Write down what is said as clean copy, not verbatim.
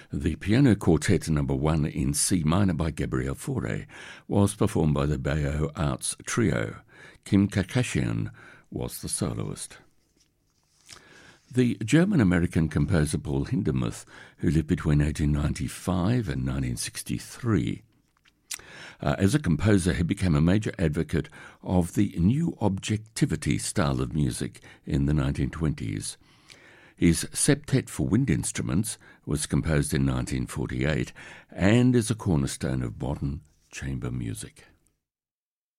The Piano Quartet No. 1 in C minor by Gabriel Fauré was performed by the Bayeux Arts Trio. Kim Kakashian was the soloist. The German-American composer Paul Hindemith, who lived between 1895 and 1963, as a composer, he became a major advocate of the new objectivity style of music in the 1920s. His Septet for Wind Instruments was composed in 1948 and is a cornerstone of modern chamber music.